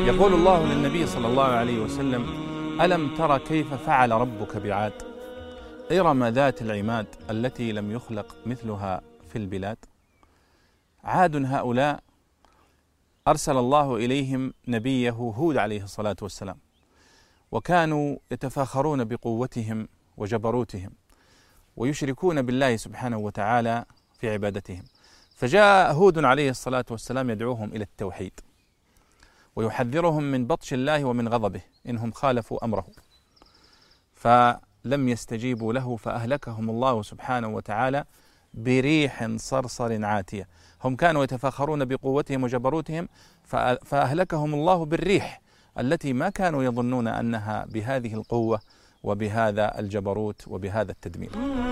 يقول الله للنبي صلى الله عليه وسلم: ألم تر كيف فعل ربك بعاد إرم ذات العماد التي لم يخلق مثلها في البلاد. عاد هؤلاء أرسل الله إليهم نبيه هود عليه الصلاة والسلام، وكانوا يتفاخرون بقوتهم وجبروتهم ويشركون بالله سبحانه وتعالى في عبادتهم. فجاء هود عليه الصلاة والسلام يدعوهم إلى التوحيد ويحذرهم من بطش الله ومن غضبه إنهم خالفوا أمره، فلم يستجيبوا له فأهلكهم الله سبحانه وتعالى بريح صرصر عاتية. هم كانوا يتفاخرون بقوتهم وجبروتهم، فأهلكهم الله بالريح التي ما كانوا يظنون أنها بهذه القوة وبهذا الجبروت وبهذا التدمير.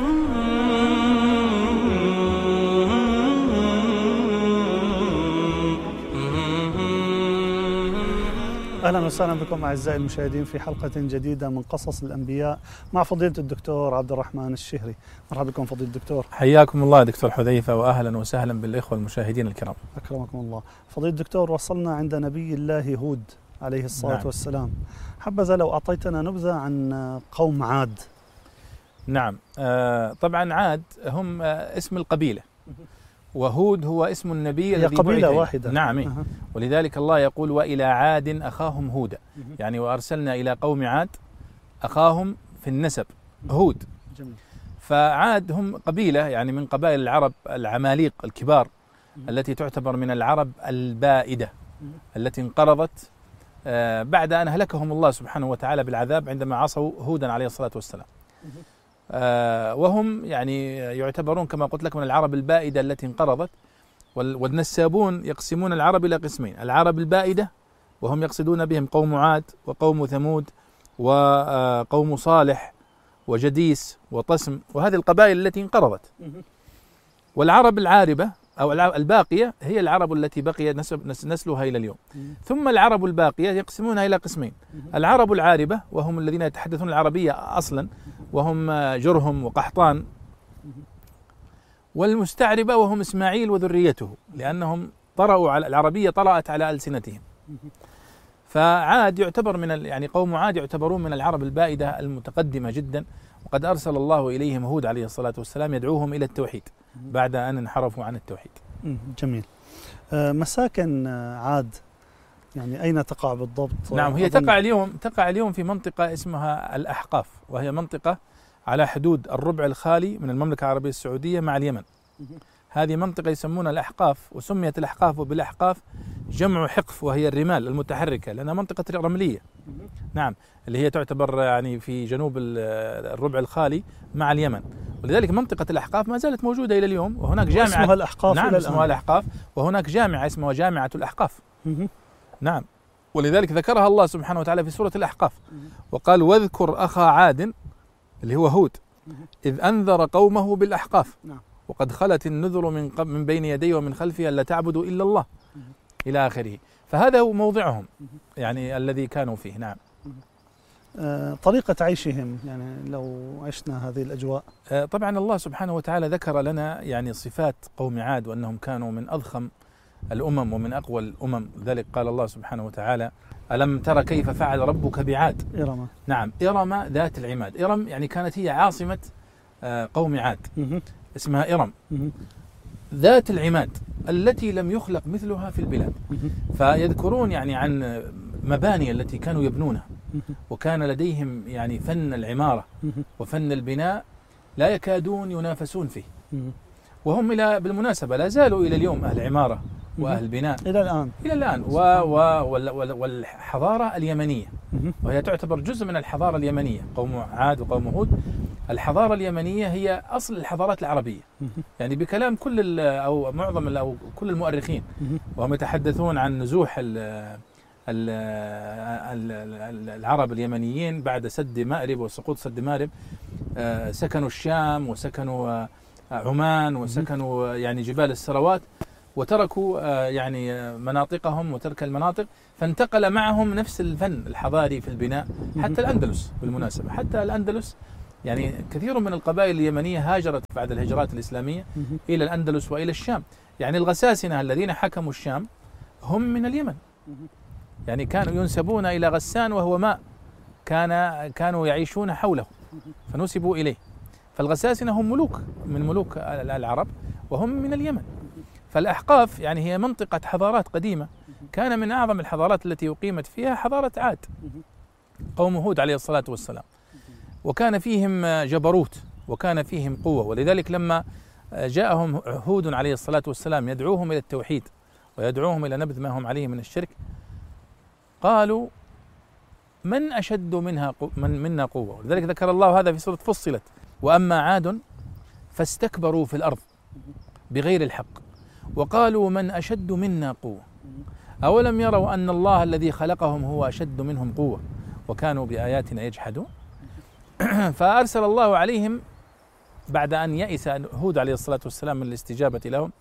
أهلا وسهلا بكم أعزائي المشاهدين في حلقة جديدة من قصص الأنبياء مع فضيلة الدكتور عبد الرحمن الشهري. مرحبا بكم فضيلة الدكتور. حياكم الله دكتور حذيفة، وأهلا وسهلا بالإخوة المشاهدين الكرام. أكرمكم الله. فضيلة الدكتور، وصلنا عند نبي الله هود عليه الصلاة والسلام. حبذا لو أعطيتنا نبذة عن قوم عاد. نعم، طبعا عاد هم اسم القبيلة، وهود هو اسم النبي الذي قبيلة بعث. واحدة. نعم. ولذلك الله يقول: وإلى عاد أخاهم هودا، يعني وأرسلنا إلى قوم عاد أخاهم في النسب هود. جميل. فعاد هم قبيلة يعني من قبائل العرب العماليق الكبار التي تعتبر من العرب البائدة التي انقرضت بعد أن أهلكهم الله سبحانه وتعالى بالعذاب عندما عصوا هودا عليه الصلاة والسلام. وهم يعني يعتبرون كما قلت لك من العرب البائدة التي انقرضت. والنسابون يقسمون العرب إلى قسمين: العرب البائدة وهم يقصدون بهم قوم عاد وقوم ثمود وقوم صالح وجديس وطسم، وهذه القبائل التي انقرضت. والعرب العاربة أو الباقية هي العرب التي بقي نسلها إلى اليوم. ثم العرب الباقية يقسمونها إلى قسمين: العرب العاربة وهم الذين يتحدثون العربية أصلا وهم جرهم وقحطان، والمستعربة وهم إسماعيل وذريته لأنهم طرأوا على العربية، طرأت على ألسنتهم. فعاد يعتبر يعني قوم عاد يعتبرون من العرب البائدة المتقدمة جدا، وقد أرسل الله إليهم هود عليه الصلاة والسلام يدعوهم إلى التوحيد بعد أن انحرفوا عن التوحيد. جميل. مساكن عاد يعني أين تقع بالضبط؟ نعم، هي تقع اليوم في منطقة اسمها الأحقاف، وهي منطقة على حدود الربع الخالي من المملكة العربية السعودية مع اليمن. هذه منطقة يسمونها الأحقاف، وسميت الأحقاف بالأحقاف جمع حقف، وهي الرمال المتحركة لأنها منطقة رملية. نعم، اللي هي تعتبر يعني في جنوب الربع الخالي مع اليمن، ولذلك منطقة الأحقاف ما زالت موجودة إلى اليوم، وهناك جامعة اسمها الأحقاف. نعم، اسمها الأحقاف، وهناك جامعة اسمها جامعة الأحقاف. نعم، ولذلك ذكرها الله سبحانه وتعالى في سورة الأحقاف وقال: واذكر أخا عاد اللي هو هود إذ أنذر قومه بالأحقاف وقد خلت النذر من بين يديه ومن خلفه ألا تعبدوا إلا الله إلى آخره. فهذا هو موضعهم يعني الذي كانوا فيه. نعم. طريقة عيشهم يعني لو عشنا هذه الأجواء. طبعا الله سبحانه وتعالى ذكر لنا يعني صفات قوم عاد وأنهم كانوا من أضخم الأمم ومن أقوى الأمم. ذلك قال الله سبحانه وتعالى: ألم تر كيف فعل ربك بعاد إرم. نعم، إرم ذات العماد. إرم يعني كانت هي عاصمة قوم عاد، اسمها إرم ذات العماد التي لم يخلق مثلها في البلاد. فيذكرون يعني عن مباني التي كانوا يبنونها، وكان لديهم يعني فن العمارة وفن البناء لا يكادون ينافسون فيه. وهم بالمناسبة لا زالوا إلى اليوم أهل عمارة وأهل بناء إلى الآن والحضارة اليمنية، وهي تعتبر جزء من الحضارة اليمنية. قوم عاد وقوم هود، الحضارة اليمنية هي أصل الحضارات العربية، يعني بكلام كل أو معظم أو كل المؤرخين، وهم يتحدثون عن نزوح العرب اليمنيين بعد سد مأرب وسقوط سد مأرب. سكنوا الشام وسكنوا عمان وسكنوا يعني جبال السروات، وتركوا يعني مناطقهم وترك المناطق، فانتقل معهم نفس الفن الحضاري في البناء حتى الأندلس. بالمناسبة حتى الأندلس يعني كثير من القبائل اليمنية هاجرت بعد الهجرات الإسلامية إلى الأندلس وإلى الشام. يعني الغساسنة الذين حكموا الشام هم من اليمن. يعني كانوا ينسبون إلى غسان وهو ماء كانوا يعيشون حوله فنسبوا إليه. فالغساسنة هم ملوك من ملوك العرب وهم من اليمن. فالأحقاف يعني هي منطقة حضارات قديمة، كان من أعظم الحضارات التي أقيمت فيها حضارة عاد قوم هود عليه الصلاة والسلام، وكان فيهم جبروت وكان فيهم قوة. ولذلك لما جاءهم هود عليه الصلاة والسلام يدعوهم إلى التوحيد ويدعوهم إلى نبذ ما هم عليه من الشرك، قالوا من أشد منا قوة. ولذلك ذكر الله هذا في سورة فصلت: وأما عاد فاستكبروا في الأرض بغير الحق وقالوا من أشد منا قوة أولم يروا أن الله الذي خلقهم هو أشد منهم قوة وكانوا بآياتنا يجحدون. فأرسل الله عليهم بعد أن يئس هود عليه الصلاة والسلام من الاستجابة لهم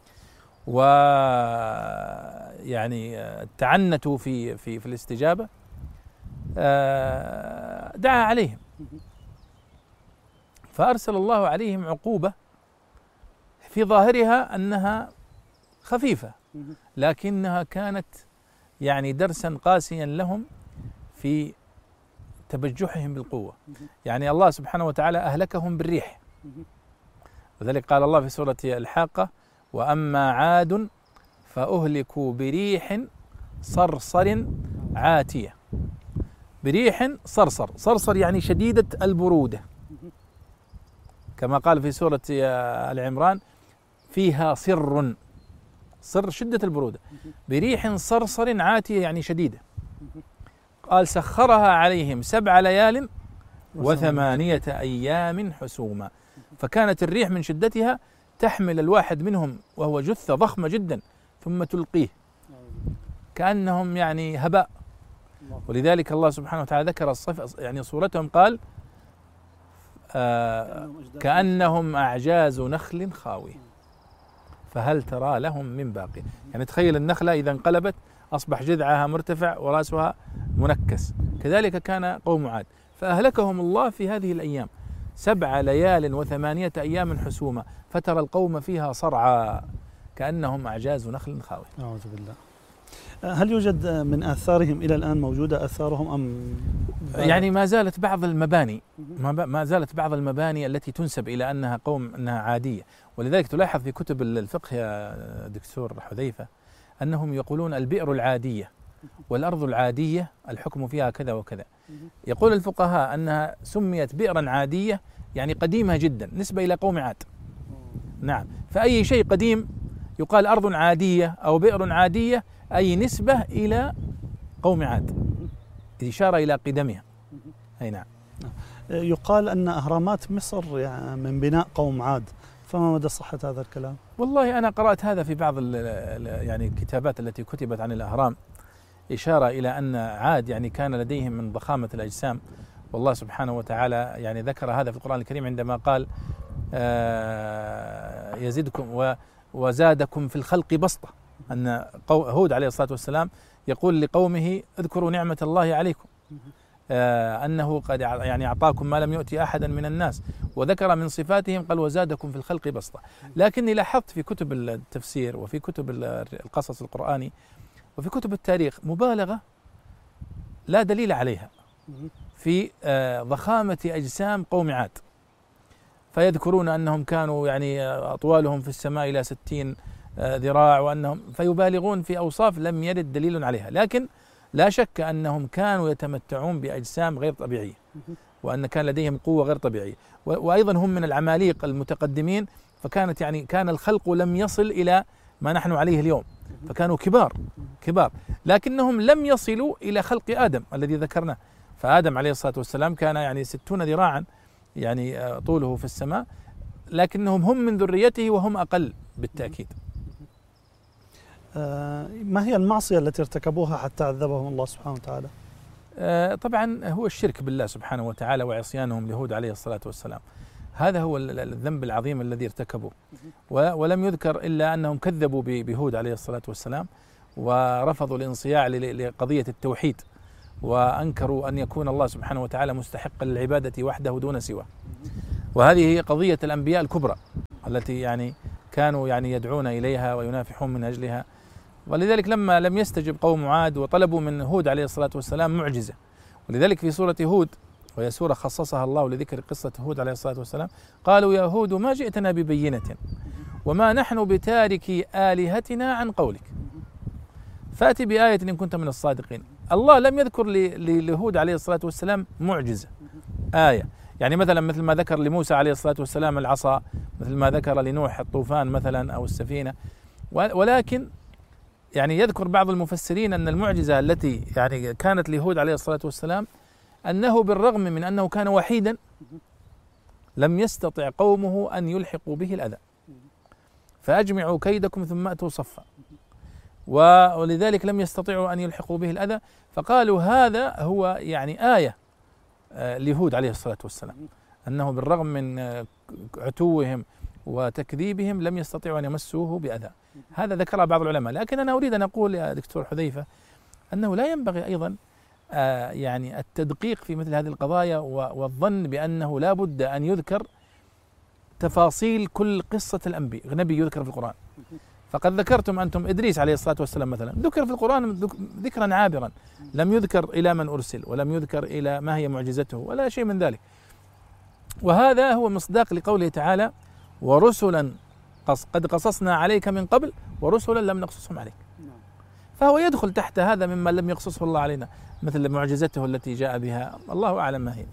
ويعني تعنتوا في الاستجابة، دعا عليهم فأرسل الله عليهم عقوبة في ظاهرها أنها خفيفة، لكنها كانت يعني درسا قاسيا لهم في تبجحهم بالقوة. يعني الله سبحانه وتعالى أهلكهم بالريح، وذلك قال الله في سورة الحاقة: وأما عاد فأهلكوا بريح صرصر عاتية. بريح صرصر يعني شديدة البرودة، كما قال في سورة العمران: فيها صر شدة البرودة. بريح صرصر عاتية يعني شديدة. قال: سخرها عليهم 7 ليال و8 أيام حسوما. فكانت الريح من شدتها تحمل الواحد منهم وهو جثة ضخمة جدا ثم تلقيه كأنهم يعني هباء. ولذلك الله سبحانه وتعالى ذكر يعني صورتهم، قال: كأنهم أعجاز نخل خاوية فهل ترى لهم من باقي. يعني تخيل النخلة إذا انقلبت أصبح جذعها مرتفع ورأسها منكس. كذلك كان قوم عاد، فأهلكهم الله في هذه الأيام 7 ليال و8 أيام حسوما، فترى القوم فيها صرعى كأنهم أعجاز نخل خاوية. أعوذ بالله. هل يوجد من آثارهم إلى الآن موجودة آثارهم أم يعني ما زالت بعض المباني التي تنسب إلى أنها أنها عادية. ولذلك تلاحظ في كتب الفقه يا دكتور حذيفة أنهم يقولون البئر العادية والأرض العادية الحكم فيها كذا وكذا. يقول الفقهاء أنها سميت بئرا عادية يعني قديمة جدا نسبة إلى قوم عاد. نعم، فأي شيء قديم يقال أرض عادية أو بئر عادية، أي نسبة إلى قوم عاد، إشارة إلى قدمها. أي نعم. يقال أن أهرامات مصر يعني من بناء قوم عاد، فما مدى صحة هذا الكلام؟ والله أنا قرأت هذا في بعض يعني الكتابات التي كتبت عن الأهرام، إشارة إلى أن عاد يعني كان لديهم من ضخامة الأجسام. والله سبحانه وتعالى يعني ذكر هذا في القرآن الكريم عندما قال: يزدكم وزادكم في الخلق بسطة. أن هود عليه الصلاة والسلام يقول لقومه: اذكروا نعمة الله عليكم أنه قد يعني أعطاكم ما لم يؤتي أحدا من الناس، وذكر من صفاتهم قال: وزادكم في الخلق بسطة. لكني لاحظت في كتب التفسير وفي كتب القصص القرآني وفي كتب التاريخ مبالغة لا دليل عليها في ضخامة أجسام قوم عاد. فيذكرون أنهم كانوا يعني أطوالهم في السماء إلى 60 ذراع، وأنهم فيبالغون في أوصاف لم يرد دليل عليها. لكن لا شك أنهم كانوا يتمتعون بأجسام غير طبيعية، وأن كان لديهم قوة غير طبيعية، وأيضا هم من العماليق المتقدمين، فكانت يعني كان الخلق لم يصل إلى ما نحن عليه اليوم، فكانوا كبار، لكنهم لم يصلوا إلى خلق آدم الذي ذكرناه. فآدم عليه الصلاة والسلام كان يعني 60 ذراعا يعني طوله في السماء، لكنهم هم من ذريته وهم أقل بالتأكيد. ما هي المعصية التي ارتكبوها حتى عذبهم الله سبحانه وتعالى؟ طبعا هو الشرك بالله سبحانه وتعالى وعصيانهم لهود عليه الصلاة والسلام، هذا هو الذنب العظيم الذي ارتكبوه. ولم يذكر إلا أنهم كذبوا بهود عليه الصلاة والسلام ورفضوا الانصياع لقضية التوحيد، وأنكروا أن يكون الله سبحانه وتعالى مستحقا للعبادة وحده دون سواه. وهذه هي قضية الأنبياء الكبرى التي يعني كانوا يعني يدعون إليها وينافحون من أجلها. ولذلك لما لم يستجب قوم عاد وطلبوا من هود عليه الصلاة والسلام معجزة، ولذلك في سورة هود، وهي سورة خصصها الله لذكر قصة هود عليه الصلاة والسلام، قالوا يا هود ما جئتنا ببينة وما نحن بتاركي آلهتنا عن قولك فأتي بآية إن كنت من الصادقين. الله لم يذكر لهود عليه الصلاة والسلام معجزة آية، يعني مثل ما ذكر لموسى عليه الصلاة والسلام العصا، مثل ما ذكر لنوح الطوفان مثلا أو السفينة، ولكن يعني يذكر بعض المفسرين أن المعجزة التي يعني كانت لهود عليه الصلاة والسلام أنه بالرغم من أنه كان وحيدا لم يستطع قومه أن يلحقوا به الأذى، فأجمعوا كيدكم ثم أتوا صفا، ولذلك لم يستطيعوا أن يلحقوا به الأذى، فقالوا هذا هو يعني آية لهود عليه الصلاة والسلام، أنه بالرغم من عتوهم وتكذيبهم لم يستطيعوا أن يمسوه بأذى. هذا ذكر بعض العلماء، لكن أنا أريد أن أقول يا دكتور حذيفة أنه لا ينبغي أيضا يعني التدقيق في مثل هذه القضايا والظن بأنه لا بد أن يذكر تفاصيل كل قصة النبي يذكر في القرآن. فقد ذكرتم أنتم إدريس عليه الصلاة والسلام مثلا ذكر في القرآن ذكرا عابرا، لم يذكر إلى من أرسل ولم يذكر إلى ما هي معجزته ولا شيء من ذلك، وهذا هو مصداق لقوله تعالى ورسلا قد قصصنا عليك من قبل ورسلا لم نقصصهم عليك، فهو يدخل تحت هذا مما لم يقصصه الله علينا، مثل معجزته التي جاء بها الله أعلم ما هي.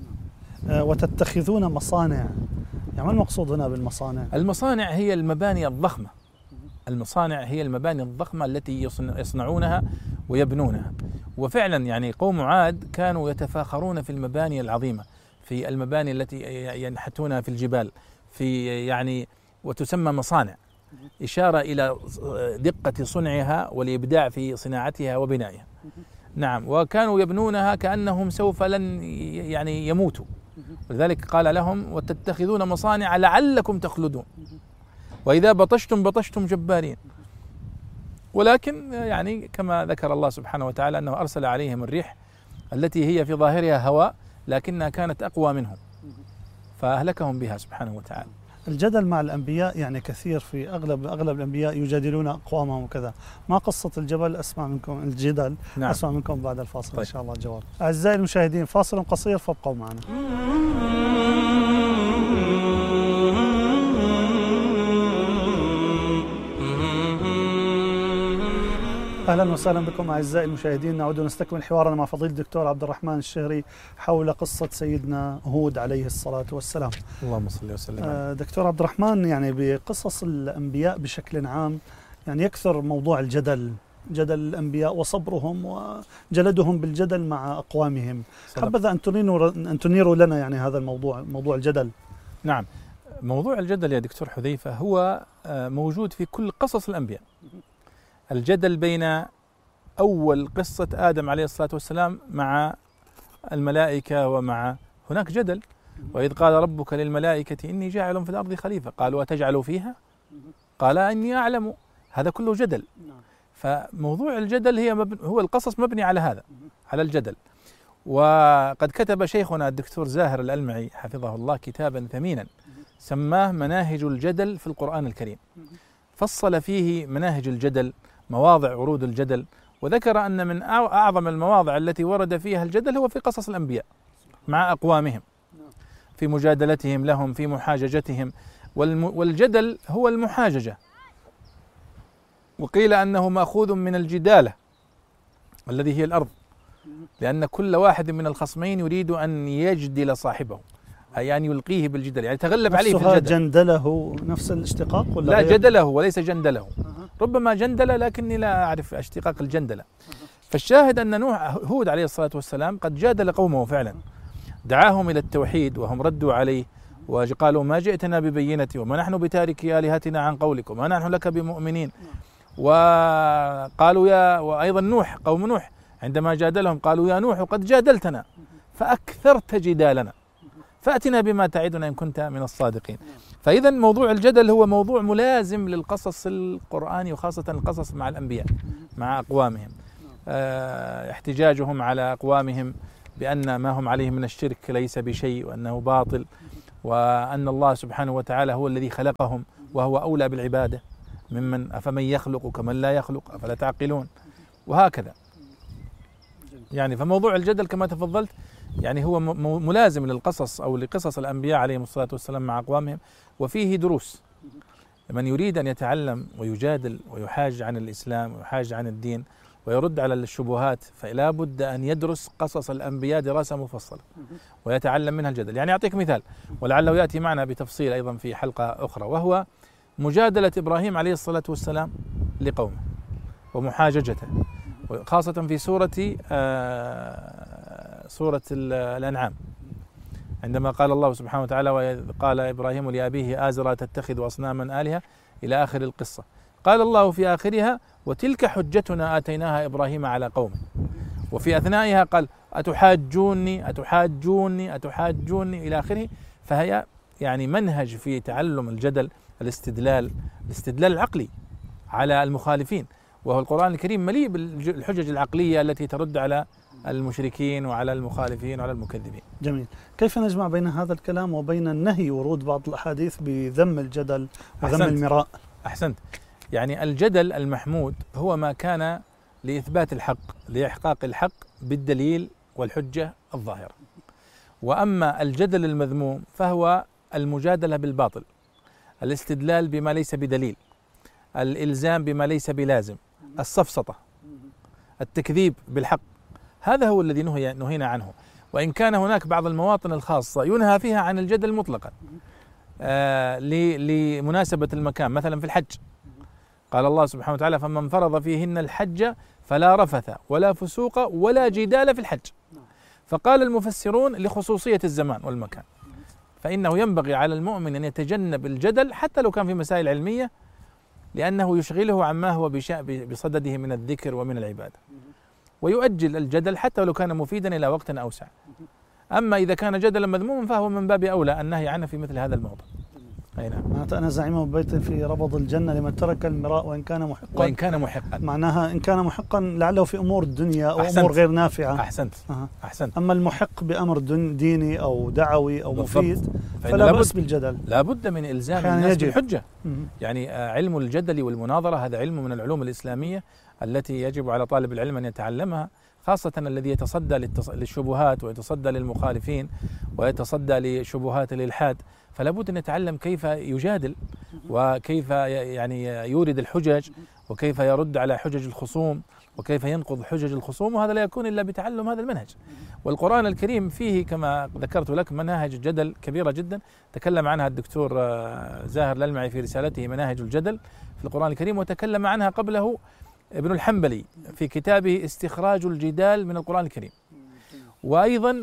وتتخذون مصانع، يعني ما المقصود هنا بالمصانع؟ المصانع هي المباني الضخمة، المصانع هي المباني الضخمة التي يصنعونها ويبنونها، وفعلا يعني قوم عاد كانوا يتفاخرون في المباني العظيمة، في المباني التي ينحتونها في الجبال، في يعني وتسمى مصانع، إشارة إلى دقة صنعها والإبداع في صناعتها وبنائها. نعم، وكانوا يبنونها كأنهم سوف لن يعني يموتوا، ولذلك قال لهم وتتخذون مصانع لعلكم تخلدون وإذا بطشتم بطشتم جبارين. ولكن يعني كما ذكر الله سبحانه وتعالى أنه أرسل عليهم الريح التي هي في ظاهرها هواء لكنها كانت أقوى منهم فأهلكهم بها سبحانه وتعالى. الجدل مع الأنبياء يعني كثير، في أغلب الأنبياء يجادلون أقوامهم وكذا. ما قصة الجدل؟ أسمع منكم بعد الفاصل. طيب. إن شاء الله الجواب. أعزائي المشاهدين فاصل قصير فابقوا معنا. أهلا وسهلا بكم أعزائي المشاهدين، نعود نستكمل حوارنا مع فضيلة الدكتور عبد الرحمن الشهري حول قصة سيدنا هود عليه الصلاة والسلام. اللهم صل وسلم. دكتور عبد الرحمن، يعني بقصص الأنبياء بشكل عام يعني يكثر موضوع جدل الأنبياء وصبرهم وجلدهم بالجدل مع أقوامهم. حبذا أن تنيروا لنا يعني هذا موضوع الجدل. نعم، موضوع الجدل يا دكتور حذيفة هو موجود في كل قصص الأنبياء. الجدل بين أول قصة آدم عليه الصلاة والسلام مع الملائكة، ومع هناك جدل وإذ قال ربك للملائكة إني جاعل في الأرض خليفة قالوا أتجعل فيها قال إني أعلم، هذا كله جدل. فموضوع الجدل هو القصص مبني على هذا، على الجدل. وقد كتب شيخنا الدكتور زاهر الألمعي حفظه الله كتابا ثمينا سماه مناهج الجدل في القرآن الكريم، فصل فيه مناهج الجدل، مواضع ورود الجدل، وذكر أن من أعظم المواضع التي ورد فيها الجدل هو في قصص الأنبياء مع أقوامهم، في مجادلتهم لهم، في محاججتهم. والجدل هو المحاججة، وقيل أنه مأخوذ من الجدالة الذي هي الأرض، لأن كل واحد من الخصمين يريد أن يجدل صاحبه، أي أن يلقيه بالجدل، يعني يتغلب عليه في الجدل. جندله نفس الاشتقاق ولا لا جدله وليس جندله، ربما جندل لكني لا أعرف اشتقاق الجندلة. فالشاهد أن هود عليه الصلاة والسلام قد جادل قومه فعلا، دعاهم إلى التوحيد وهم ردوا عليه وقالوا ما جئتنا ببينة وما نحن بتاركي آلهتنا عن قولك وما نحن لك بمؤمنين. وقالوا وأيضا نوح، قوم نوح عندما جادلهم قالوا يا نوح قد جادلتنا فأكثرت جدالنا فأتنا بما تعدنا إن كنت من الصادقين. فإذا موضوع الجدل هو موضوع ملازم للقصص القرآني، وخاصة القصص مع الأنبياء مع أقوامهم، احتجاجهم على أقوامهم بأن ما هم عليه من الشرك ليس بشيء وأنه باطل، وأن الله سبحانه وتعالى هو الذي خلقهم وهو أولى بالعبادة. ممن أفمن يخلق كمن لا يخلق أفلا تعقلون، وهكذا. يعني فموضوع الجدل كما تفضلت يعني هو ملازم للقصص أو لقصص الأنبياء عليهم الصلاة والسلام مع أقوامهم، وفيه دروس. من يريد أن يتعلم ويجادل ويحاج عن الإسلام ويحاج عن الدين ويرد على الشبهات فلا بد أن يدرس قصص الأنبياء دراسة مفصلة ويتعلم منها الجدل. يعني أعطيك مثال ولعله يأتي معنا بتفصيل أيضا في حلقة أخرى، وهو مجادلة إبراهيم عليه الصلاة والسلام لقومه ومحاججته، خاصة في سورة الأنعام، عندما قال الله سبحانه وتعالى: وإذ قال إبراهيم لأبيه آزر تتخذ أصناما آلهة إلى آخر القصة. قال الله في آخرها: وتلك حجتنا آتيناها إبراهيم على قومه. وفي أثنائها قال: أتحاجوني إلى آخره. فهي يعني منهج في تعلم الجدل، الاستدلال العقلي على المخالفين، وهو القرآن الكريم مليء بالحجج العقلية التي ترد على المشركين وعلى المخالفين وعلى المكذبين. جميل. كيف نجمع بين هذا الكلام وبين النهي ورود بعض الأحاديث بذم الجدل وذم المراء؟ أحسنت. يعني الجدل المحمود هو ما كان لإثبات الحق، لإحقاق الحق بالدليل والحجة الظاهرة. وأما الجدل المذموم فهو المجادلة بالباطل، الاستدلال بما ليس بدليل، الإلزام بما ليس بلازم، السفسطة، التكذيب بالحق. هذا هو الذي نهينا عنه. وإن كان هناك بعض المواطن الخاصة ينهى فيها عن الجدل مطلقا لمناسبة المكان، مثلا في الحج قال الله سبحانه وتعالى: فمن فرض فيهن الحج فلا رفث ولا فسوق ولا جدال في الحج. فقال المفسرون لخصوصية الزمان والمكان، فإنه ينبغي على المؤمن أن يتجنب الجدل حتى لو كان في مسائل علمية، لأنه يشغله عما هو بصدده من الذكر ومن العبادة، ويؤجل الجدل حتى لو كان مفيدا إلى وقت أوسع. أما إذا كان جدلا مذموما فهو من باب أولى النهي عنه في مثل هذا الموضوع. أي نعم. معناتها أنا زعيم بيت في ربض الجنة لمن ترك المراء وإن كان محقا. معناها إن كان محقا لعله في أمور الدنيا أو أمور غير نافعة. أحسنت. أما المحق بأمر ديني أو دعوي أو مفيد فلا بأس بالجدل. لا بد من إلزام الناس بالحجة. يعني علم الجدل والمناظرة هذا علم من العلوم الإسلامية التي يجب على طالب العلم أن يتعلمها، خاصة الذي يتصدى للشبهات ويتصدى للمخالفين ويتصدى لشبهات الإلحاد، فلا بد أن يتعلم كيف يجادل وكيف يعني يورد الحجج وكيف يرد على حجج الخصوم وكيف ينقض حجج الخصوم، وهذا لا يكون إلا بتعلم هذا المنهج. والقرآن الكريم فيه كما ذكرت لك مناهج جدل كبيرة جدا، تكلم عنها الدكتور زاهر الألمعي في رسالته مناهج الجدل في القرآن الكريم، وتكلم عنها قبله ابن الحنبلي في كتابه استخراج الجدال من القرآن الكريم. وأيضا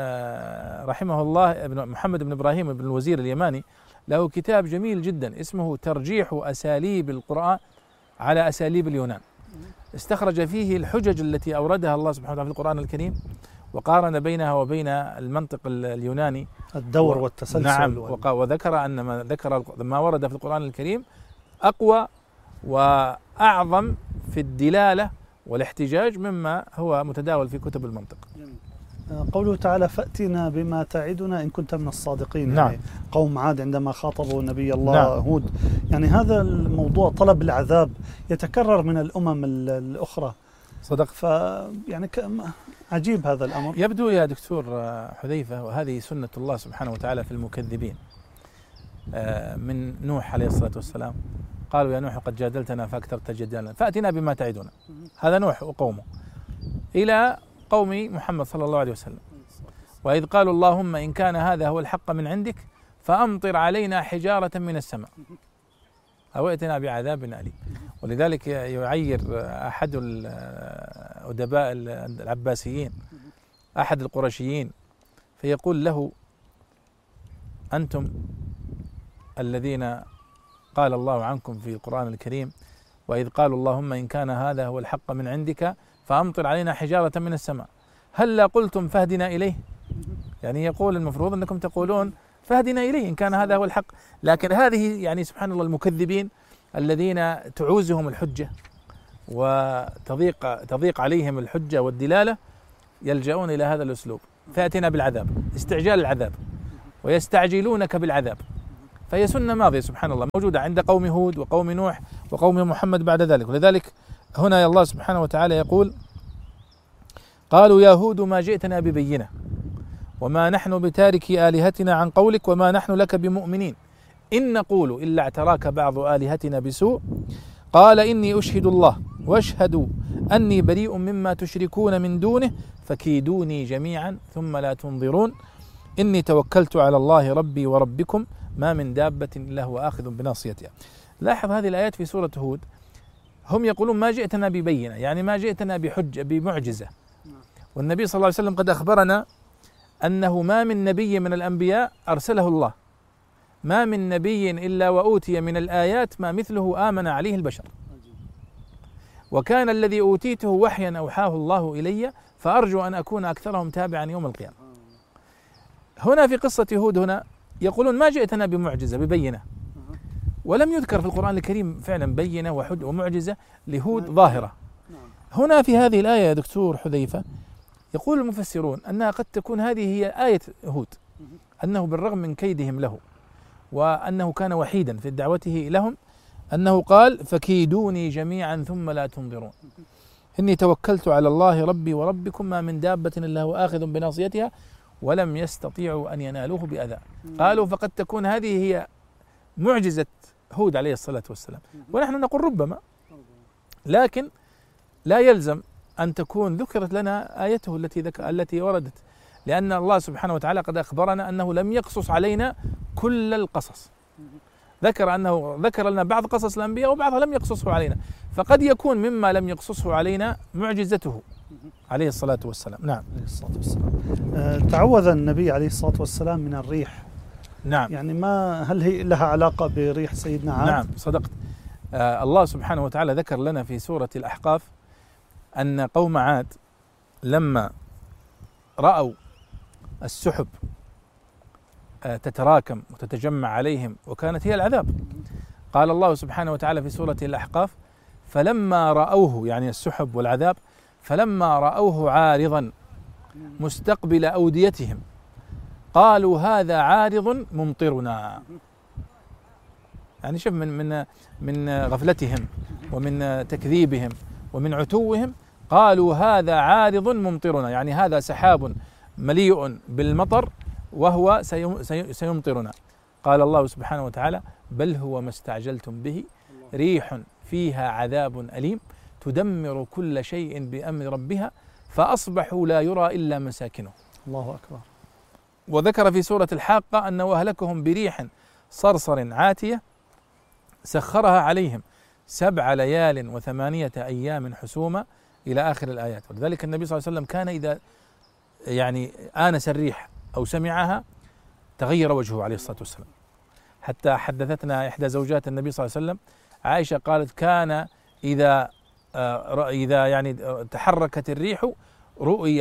رحمه الله ابن محمد بن إبراهيم بن الوزير اليماني له كتاب جميل جدا اسمه ترجيح أساليب القرآن على أساليب اليونان، استخرج فيه الحجج التي أوردها الله سبحانه وتعالى في القرآن الكريم وقارن بينها وبين المنطق اليوناني الدور والتسلسل. نعم. وذكر أن ما ورد في القرآن الكريم أقوى وأعظم في الدلالة والاحتجاج مما هو متداول في كتب المنطق. قوله تعالى: فأتنا بما تعدنا إن كنت من الصادقين. نعم. يعني قوم عاد عندما خاطبوا نبي الله نعم. هود، يعني هذا الموضوع طلب العذاب يتكرر من الأمم الأخرى. صدق. يعني عجيب هذا الأمر. يبدو يا دكتور حذيفة، وهذه سنة الله سبحانه وتعالى في المكذبين، من نوح عليه الصلاة والسلام قالوا: يا نوح قد جادلتنا فأكثرت جدالنا فأتنا بما تعدنا. هذا نوح وقومه. إلى قوم محمد صلى الله عليه وسلم: وإذ قالوا اللهم إن كان هذا هو الحق من عندك فأمطر علينا حجارة من السماء أو ائتنا بعذاب أليم. ولذلك يعير أحد الأدباء العباسيين أحد القرشيين فيقول له: أنتم الذين قال الله عنكم في القرآن الكريم: وإذ قالوا اللهم إن كان هذا هو الحق من عندك فأمطر علينا حجارة من السماء هل لا قلتم فاهدنا إليه؟ يعني يقول المفروض أنكم تقولون فاهدنا إليه إن كان هذا هو الحق، لكن هذه يعني سبحان الله المكذبين الذين تعوزهم الحجة وتضيق عليهم الحجة والدلالة يلجؤون إلى هذا الأسلوب: فأتنا بالعذاب، استعجال العذاب، ويستعجلونك بالعذاب. فهي سنة ماضية سبحان الله موجودة عند قوم هود وقوم نوح وقوم محمد بعد ذلك. ولذلك هنا الله سبحانه وتعالى يقول: قالوا يا هود ما جئتنا ببينة وما نحن بتاركي آلهتنا عن قولك وما نحن لك بمؤمنين إن نقول إلا اعتراك بعض آلهتنا بسوء قال إني أشهد الله واشهدوا أني بريء مما تشركون من دونه فكيدوني جميعا ثم لا تنظرون إني توكلت على الله ربي وربكم ما من دابة إلا هو آخذ بناصيتها. لاحظ هذه الآيات في سورة هود، هم يقولون ما جئتنا ببينة، يعني ما جئتنا بحجة بمعجزة، والنبي صلى الله عليه وسلم قد أخبرنا أنه ما من نبي من الأنبياء أرسله الله، ما من نبي إلا وأوتي من الآيات ما مثله آمن عليه البشر، وكان الذي أوتيته وحيا أوحاه الله إلي فأرجو أن أكون أكثرهم تابعا يوم القيامة. هنا في قصة هود هنا يقولون ما جئتنا بمعجزة ببينة، ولم يذكر في القرآن الكريم فعلا بينة ومعجزة لهود ظاهرة. هنا في هذه الآية يا دكتور حذيفة يقول المفسرون أنها قد تكون هذه هي آية هود، أنه بالرغم من كيدهم له وأنه كان وحيدا في دعوته لهم أنه قال فكيدوني جميعا ثم لا تنظرون إني توكلت على الله ربي وربكم ما من دابة إلا هو آخذ بناصيتها ولم يستطيعوا أن ينالوه بأذى. قالوا فقد تكون هذه هي معجزة هود عليه الصلاة والسلام، ونحن نقول ربما، لكن لا يلزم أن تكون ذكرت لنا آيته التي وردت، لأن الله سبحانه وتعالى قد أخبرنا أنه لم يقصص علينا كل القصص، ذكر لنا بعض قصص الأنبياء وبعضها لم يقصصه علينا، فقد يكون مما لم يقصصه علينا معجزته عليه الصلاة والسلام. نعم عليه الصلاة والسلام. تعوذ النبي عليه الصلاة والسلام من الريح. نعم. يعني هل هي لها علاقة بريح سيدنا عاد؟ نعم صدقت. الله سبحانه وتعالى ذكر لنا في سورة الأحقاف أن قوم عاد لما رأوا السحب تتراكم وتتجمع عليهم وكانت هي العذاب، قال الله سبحانه وتعالى في سورة الأحقاف فلما رأوه، يعني السحب والعذاب، فلما رأوه عارضا مستقبل أوديتهم قالوا هذا عارض ممطرنا. يعني شوف من غفلتهم ومن تكذيبهم ومن عتوهم، قالوا هذا عارض ممطرنا، يعني هذا سحاب مليء بالمطر وهو سيمطرنا. قال الله سبحانه وتعالى بل هو ما استعجلتم به ريح فيها عذاب أليم تدمر كل شيء بأمر ربها فأصبحوا لا يرى إلا مساكنه. الله أكبر. وذكر في سورة الحاقة أنه أهلكهم بريح صرصر عاتية سخرها عليهم 7 ليال و8 أيام حسوما إلى آخر الآيات. ولذلك النبي صلى الله عليه وسلم كان إذا يعني آنس الريح أو سمعها تغير وجهه عليه الصلاة والسلام، حتى حدثتنا إحدى زوجات النبي صلى الله عليه وسلم عائشة قالت كان إذا يعني تحركت الريح رؤي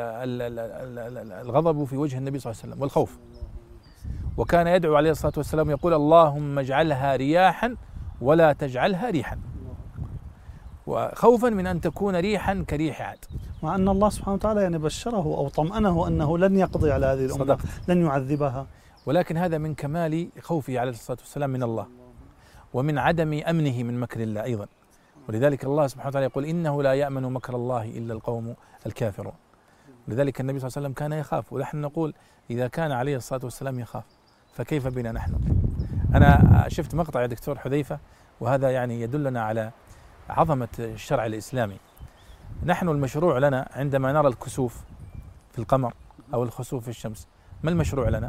الغضب في وجه النبي صلى الله عليه وسلم والخوف، وكان يدعو عليه الصلاة والسلام يقول اللهم اجعلها رياحا ولا تجعلها ريحا، وخوفا من أن تكون ريحا كريح عاد. مع أن الله سبحانه وتعالى يعني بشره أو طمأنه أنه لن يقضي على هذه الأمة، لن يعذبها، ولكن هذا من كمال خوفه عليه الصلاة والسلام من الله ومن عدم أمنه من مكر الله أيضا. ولذلك الله سبحانه وتعالى يقول إنه لا يأمن مكر الله إلا القوم الكافرون. لذلك النبي صلى الله عليه وسلم كان يخاف، ونحن نقول إذا كان عليه الصلاة والسلام يخاف فكيف بنا نحن؟ أنا شفت مقطع يا دكتور حذيفة، وهذا يعني يدلنا على عظمة الشرع الإسلامي. نحن المشروع لنا عندما نرى الكسوف في القمر أو الخسوف في الشمس، ما المشروع لنا؟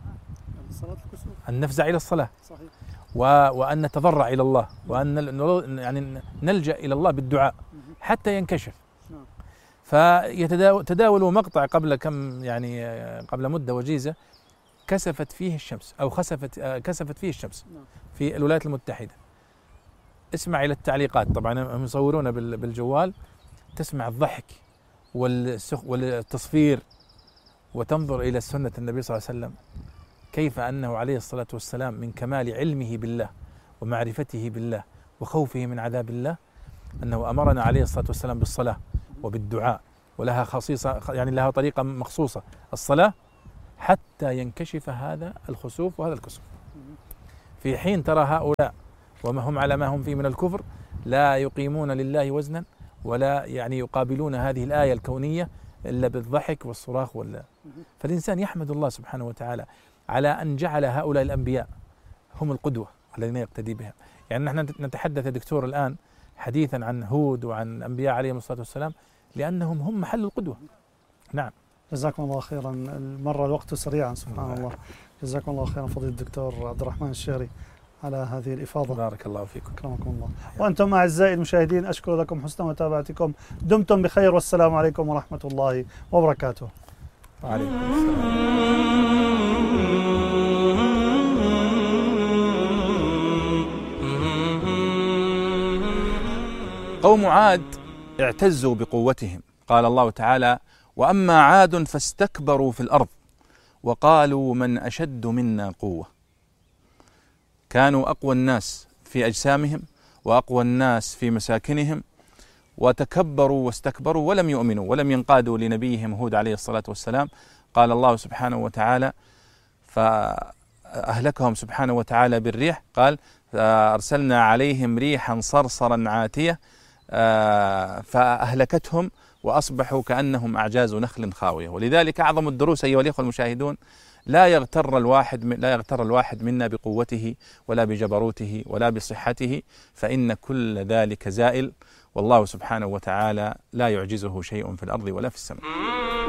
أن نفزع إلى الصلاة، صحيح. وأن نتضرع إلى الله، وأن يعني نلجأ إلى الله بالدعاء حتى ينكشف. فتداولوا مقطع قبل مدة وجيزة كسفت فيه الشمس أو كسفت فيه الشمس في الولايات المتحدة. اسمع إلى التعليقات، طبعا هم يصورون بالجوال، تسمع الضحك والتصفير، وتنظر إلى سنة النبي صلى الله عليه وسلم كيف أنه عليه الصلاة والسلام من كمال علمه بالله ومعرفته بالله وخوفه من عذاب الله أنه أمرنا عليه الصلاة والسلام بالصلاة وبالدعاء، ولها خصيصة يعني لها طريقة مخصوصة الصلاة حتى ينكشف هذا الخسوف وهذا الكسوف. في حين ترى هؤلاء وما هم على ما هم فيه من الكفر لا يقيمون لله وزنا ولا يعني يقابلون هذه الآية الكونية إلا بالضحك والصراخ فالإنسان يحمد الله سبحانه وتعالى على أن جعل هؤلاء الأنبياء هم القدوة الذين يقتدي بها. يعني نحن نتحدث يا دكتور الآن حديثا عن هود وعن الأنبياء عليهم الصلاة والسلام لأنهم هم محل القدوة. نعم. جزاكم الله خيرا. المرة الوقت سريعا سبحان الله. جزاكم الله خيرا فضيلة الدكتور عبد الرحمن الشهري على هذه الإفاضة. بارك الله فيكم. أكرمكم الله. وأنتم أعزائي المشاهدين أشكر لكم حسن متابعتكم. دمتم بخير والسلام عليكم ورحمة الله وبركاته. وعليكم السلام. قوم عاد اعتزوا بقوتهم. قال الله تعالى: وأما عاد فاستكبروا في الأرض وقالوا من أشد منا قوة. كانوا أقوى الناس في أجسامهم وأقوى الناس في مساكنهم، وتكبروا واستكبروا ولم يؤمنوا ولم ينقادوا لنبيهم هود عليه الصلاة والسلام. قال الله سبحانه وتعالى: فأهلكهم سبحانه وتعالى بالريح. قال: فأرسلنا عليهم ريحا صرصرا عاتية فأهلكتهم وأصبحوا كأنهم أعجاز نخل خاوية. ولذلك أعظم الدروس أيها الإخوة المشاهدون لا يغتر الواحد منا بقوته ولا بجبروته ولا بصحته، فإن كل ذلك زائل، والله سبحانه وتعالى لا يعجزه شيء في الأرض ولا في السماء.